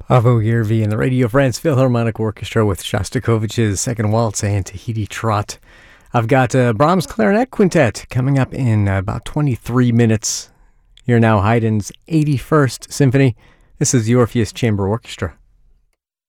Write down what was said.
Avo Yervi and the Radio France Philharmonic Orchestra with Shostakovich's Second Waltz and Tahiti Trot. I've got Brahms Clarinet Quintet coming up in about 23 minutes. Here now, Haydn's 81st Symphony. This is the Orpheus Chamber Orchestra.